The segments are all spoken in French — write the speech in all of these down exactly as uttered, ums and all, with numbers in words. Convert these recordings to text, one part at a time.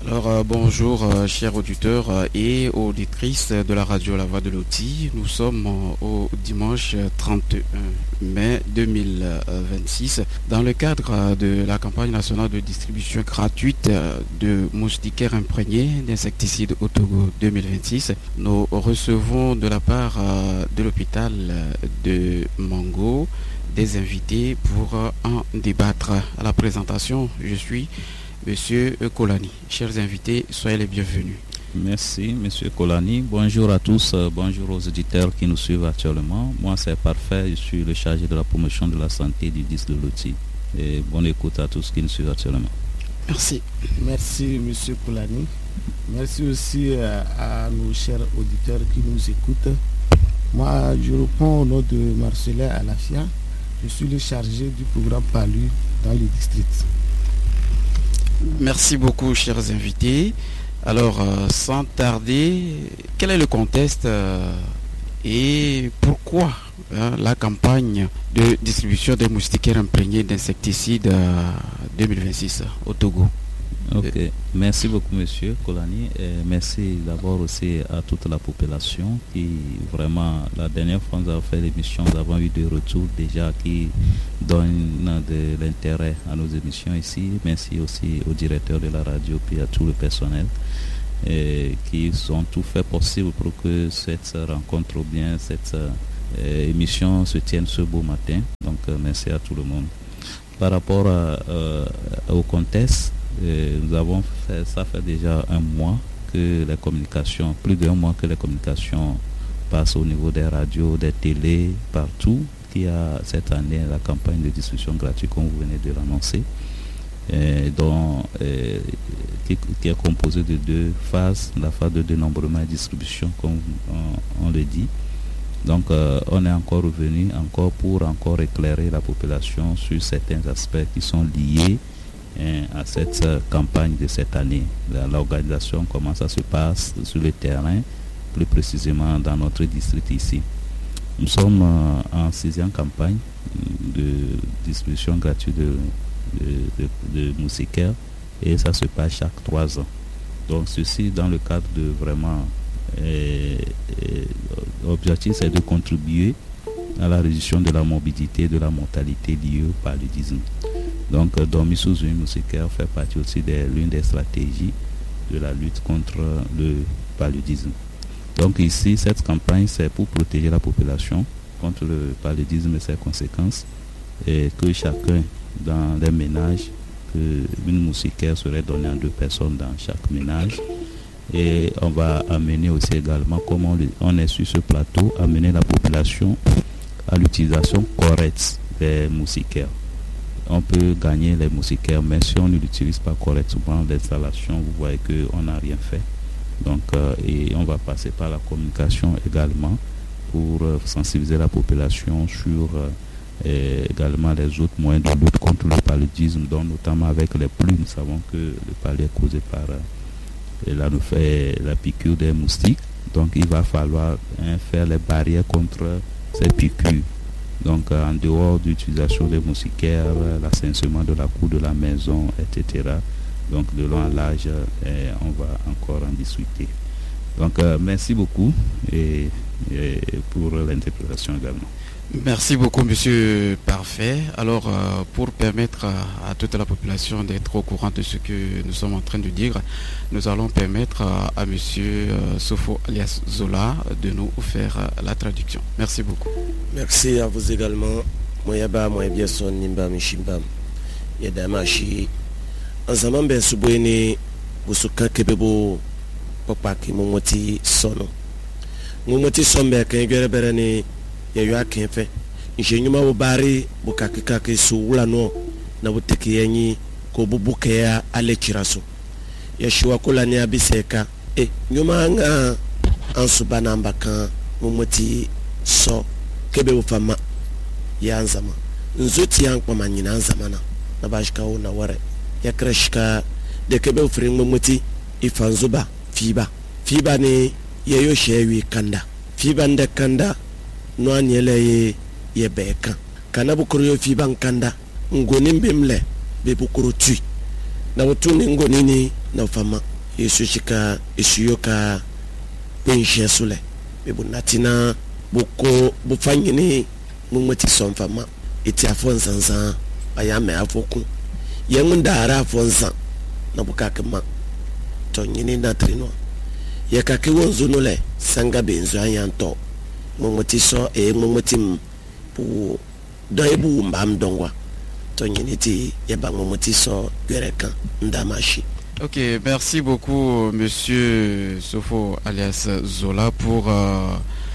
Alors euh, bonjour euh, chers auditeurs euh, et auditrices de la radio La Voix de Loti. Nous sommes euh, au dimanche trente et un mai deux mille vingt-six dans le cadre euh, de la campagne nationale de distribution gratuite euh, de moustiquaires imprégnés d'insecticides au Togo deux mille vingt-six. Nous recevons de la part euh, de l'hôpital de Mango des invités pour euh, en débattre. À la présentation, je suis Monsieur Kolani. Chers invités, soyez les bienvenus. Merci, Monsieur Kolani. Bonjour à tous, euh, bonjour aux auditeurs qui nous suivent actuellement. Moi, c'est parfait. Je suis le chargé de la promotion de la santé du D I S de Loti. Et bonne écoute à tous qui nous suivent actuellement. Merci. Merci, Monsieur Kolani. Merci aussi euh, à nos chers auditeurs qui nous écoutent. Moi, je réponds au nom de Marcelin Alafia. Je suis le chargé du programme PALU dans le district. Merci beaucoup, chers invités. Alors, euh, sans tarder, quel est le contexte euh, et pourquoi hein, la campagne de distribution des moustiquaires imprégnés d'insecticides euh, deux mille vingt-six au Togo? Ok, merci beaucoup Monsieur Kolani et merci d'abord aussi à toute la population qui vraiment, la dernière fois nous avons fait l'émission, nous avons eu des retours déjà qui donnent de l'intérêt à nos émissions ici. Merci aussi au directeur de la radio puis à tout le personnel et qui ont tout fait possible pour que cette rencontre ou bien cette euh, émission se tienne ce beau matin. Donc euh, merci à tout le monde. Par rapport à, euh, au contexte, Et nous avons fait, ça fait déjà un mois que les communications, plus d'un mois que les communications passent au niveau des radios, des télés, partout, qu'il y a cette année la campagne de distribution gratuite, comme vous venez de l'annoncer, et dont, et, qui, qui est composée de deux phases, la phase de dénombrement et distribution, comme on, on le dit. Donc euh, on est encore revenu encore pour encore éclairer la population sur certains aspects qui sont liés à cette campagne de cette année. L'organisation, comment ça se passe sur le terrain, plus précisément dans notre district ici. Nous sommes en sixième campagne de distribution gratuite de, de, de, de moustiquaires et ça se passe chaque trois ans. Donc ceci dans le cadre de vraiment l'objectif c'est de contribuer à la réduction de la morbidité et de la mortalité liée au paludisme. Donc, euh, dormir sous une moustiquaire fait partie aussi de l'une des stratégies de la lutte contre le paludisme. Donc ici, cette campagne, c'est pour protéger la population contre le paludisme et ses conséquences et que chacun dans les ménages, que une moustiquaire serait donnée à deux personnes dans chaque ménage. Et on va amener aussi également, comme on, on est sur ce plateau, amener la population à l'utilisation correcte des moustiquaires. On peut gagner les moustiquaires, mais si on ne l'utilise pas correctement, l'installation, vous voyez qu'on n'a rien fait. Donc, euh, et on va passer par la communication également pour euh, sensibiliser la population sur euh, également les autres moyens de lutte contre le paludisme, dont notamment avec les plumes. Nous savons que le palud est causé par euh, la, la piqûre des moustiques. Donc, il va falloir hein, faire les barrières contre ces piqûres. Donc euh, en dehors d'utilisation des moustiquaires, l'assainissement de la cour de la maison, et cetera. Donc de long à l'âge, euh, on va encore en discuter. Donc euh, merci beaucoup et, et pour l'interprétation également. Merci beaucoup, Monsieur Parfait. Alors, euh, pour permettre à, à toute la population d'être au courant de ce que nous sommes en train de dire, nous allons permettre à, à Monsieur euh, Sofo alias Zola de nous faire euh, la traduction. Merci beaucoup. Merci à vous également. Moyaba moyabia son nimba mishimbam. Yadamashi. Enzaman ben subwene busuka kebebo papa ki momoti sono. Momoti sombe kan gere berani ya yo akenfe njenyuma wo bari bukakika ke suula no na buteki yenyi ko bubuke ya alechiraso ya shiwa kula ni abiseka e nyuma nga ansuba namba kan mumoti so kebe ufama ya anzama nzuti yankwa manyina anzama na na bashika na ware ya krashka de kebe ufring mumoti ifanzuba fiba fiba ni yeyo shewi kanda fiba nda kanda no anyele ye ye beka kana bukuru yo fiba nkanda ngoni mbimle be bukuru tui na wutuni ngoni ni na fama yesu chika esuyoka penche sule be bonatina boko bofanyene mumati somfama eti afonsansan ayame afoku yengundara afonsan na bukakema to nyini na trino yakake wonzo no le sanga benzo ayanto mumati so e mumati bu daibu mbam dongwa to nyini ti yeba mumati so gereka ndamashi. Ok, merci beaucoup, Monsieur Sofo alias Zola, pour euh,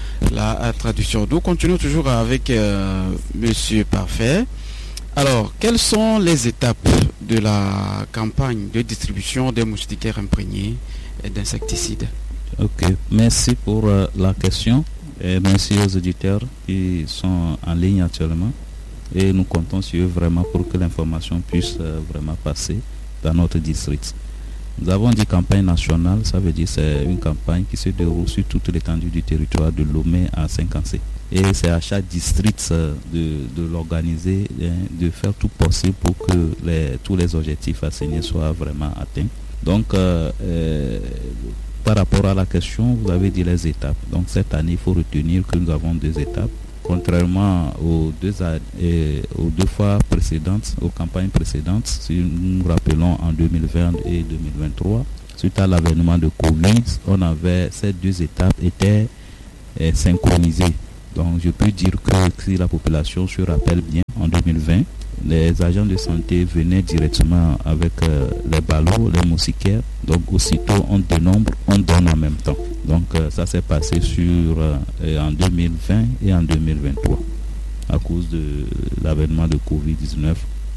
la euh, traduction. Nous continuons toujours avec euh, Monsieur Parfait. Alors, quelles sont les étapes de la campagne de distribution des moustiquaires imprégnés d'insecticides? Ok, merci pour euh, la question et merci aux auditeurs qui sont en ligne actuellement. Et nous comptons sur eux vraiment pour que l'information puisse euh, vraiment passer dans notre district. Nous avons dit campagne nationale, ça veut dire c'est une campagne qui se déroule sur toute l'étendue du territoire de Lomé à Saint-Cancé. Et c'est à chaque district de, de l'organiser, de faire tout possible pour que les, tous les objectifs assignés soient vraiment atteints. Donc, euh, euh, par rapport à la question, vous avez dit les étapes. Donc cette année, il faut retenir que nous avons deux étapes. Contrairement aux deux, euh, aux deux fois précédentes, aux campagnes précédentes, si nous nous rappelons en deux mille vingt et deux mille vingt-trois, suite à l'avènement de Covid, on avait, ces deux étapes étaient euh, synchronisées. Donc je peux dire que si la population se rappelle bien, en deux mille vingt, les agents de santé venaient directement avec euh, les ballots, les moustiquaires. Donc aussitôt on dénombre, on donne en même temps. Donc euh, ça s'est passé sur euh, en deux mille vingt et en deux mille vingt-trois à cause de l'avènement de covid dix-neuf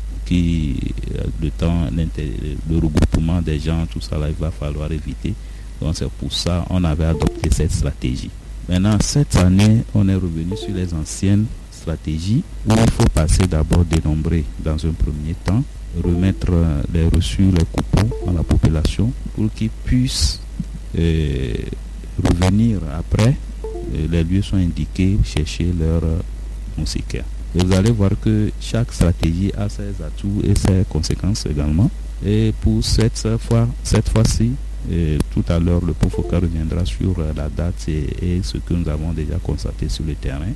qui euh, le temps le regroupement des gens, tout ça là, il va falloir éviter. Donc c'est pour ça on avait adopté cette stratégie. Maintenant cette année on est revenu sur les anciennes stratégies où il faut passer d'abord dénombrer dans un premier temps, remettre euh, les reçus, les coupons à la population pour qu'ils puissent euh, revenir après. Euh, les lieux sont indiqués, chercher leur euh, moustiquaire. Et vous allez voir que chaque stratégie a ses atouts et ses conséquences également. Et pour cette fois, cette fois-ci, et tout à l'heure, le Profoca reviendra sur euh, la date et, et ce que nous avons déjà constaté sur le terrain.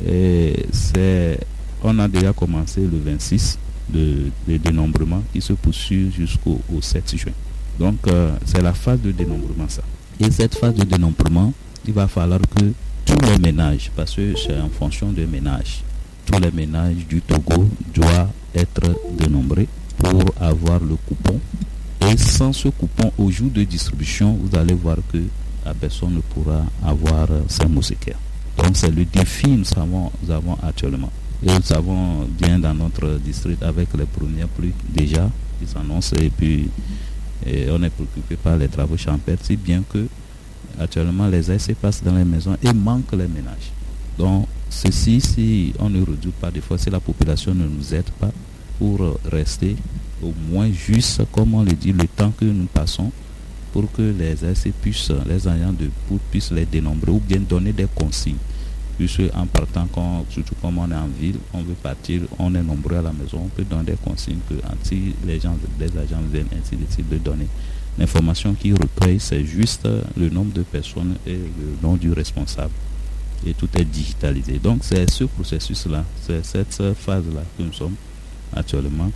Et c'est, on a déjà commencé le vingt-six de, de dénombrement qui se poursuit jusqu'au au sept juin. Donc euh, c'est la phase de dénombrement ça. Et cette phase de dénombrement, il va falloir que tous les ménages, parce que c'est en fonction des ménages, tous les ménages du Togo doivent être dénombrés pour avoir le coupon. Et sans ce coupon, au jour de distribution, vous allez voir que la personne ne pourra avoir ses moustiquaires. Donc c'est le défi que nous avons, nous avons actuellement. Et nous avons bien dans notre district avec les premières pluies déjà qui s'annoncent et puis et on est préoccupé par les travaux champêtres, si bien que actuellement les essais passent dans les maisons et manquent les ménages. Donc ceci, si on ne réduit pas des fois, si la population ne nous aide pas pour rester au moins juste, comme on le dit, le temps que nous passons pour que les essais puissent, les agents de pour puissent les dénombrer ou bien donner des consignes. Puisque en partant, quand, surtout comme on est en ville, on veut partir, on est nombreux à la maison, on peut donner des consignes que si les gens, les agents viennent ainsi de suite de donner. L'information qu'ils recueillent, c'est juste le nombre de personnes et le nom du responsable. Et tout est digitalisé. Donc c'est ce processus-là, c'est cette phase-là que nous sommes actuellement.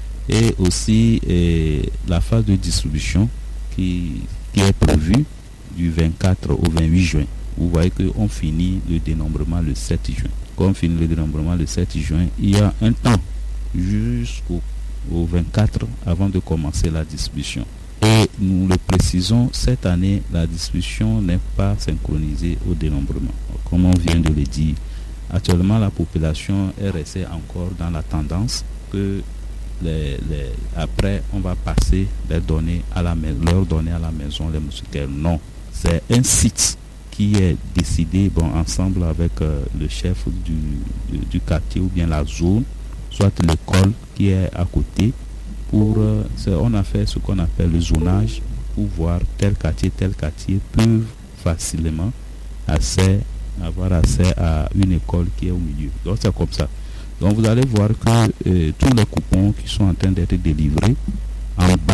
Et aussi et la phase de distribution qui, qui est prévue du vingt-quatre au vingt-huit juin. Vous voyez qu'on finit le dénombrement le sept juin. Quand on finit le dénombrement le sept juin, il y a un temps jusqu'au au vingt-quatre avant de commencer la distribution. Et nous le précisons, cette année, la distribution n'est pas synchronisée au dénombrement. Comme on vient de le dire, actuellement la population est restée encore dans la tendance que les, les, après on va passer les données à la, leur donner à la maison les moustiquaires. Non, c'est un site qui est décidé bon, ensemble avec euh, le chef du, du, du quartier ou bien la zone, soit l'école qui est à côté. Pour, euh, on a fait ce qu'on appelle le zonage pour voir tel quartier, tel quartier peuvent facilement accès, avoir accès à une école qui est au milieu. Donc c'est comme ça. Donc vous allez voir que euh, tous les coupons qui sont en train d'être délivrés, en bas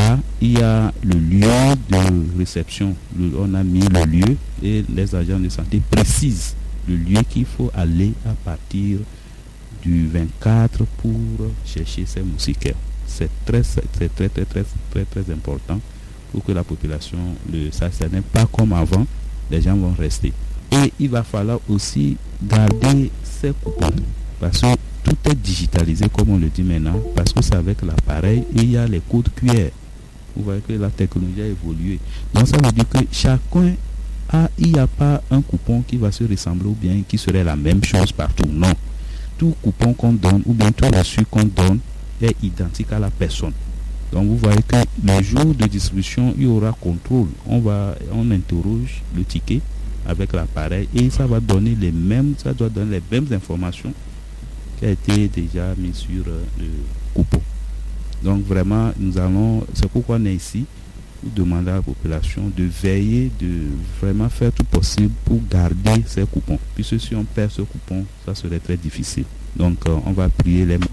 là, il y a le lieu de réception. Le, on a mis le lieu et les agents de santé précisent le lieu qu'il faut aller à partir du vingt-quatre pour chercher ces moustiquaires. C'est très, c'est très, très, très, très, très, très important pour que la population le sache. Ce n'est pas comme avant, les gens vont rester. Et il va falloir aussi garder ces coupons parce que tout est digitalisé comme on le dit maintenant, parce que c'est avec l'appareil et il y a les codes Q R. Vous voyez que la technologie a évolué. Donc ça veut dire que chacun a, il n'y a pas un coupon qui va se ressembler ou bien qui serait la même chose partout. Non. Tout coupon qu'on donne ou bien tout reçu qu'on donne est identique à la personne. Donc vous voyez que le jour de distribution, il y aura contrôle. On va, on interroge le ticket avec l'appareil et ça va donner les mêmes, ça doit donner les mêmes informations qui a été déjà mis sur euh, le coupon. Donc vraiment, nous allons, c'est pourquoi on est ici, pour demander à la population de veiller, de vraiment faire tout possible pour garder ces coupons. Puisque si on perd ce coupon, ça serait très difficile. Donc euh, on va prier les,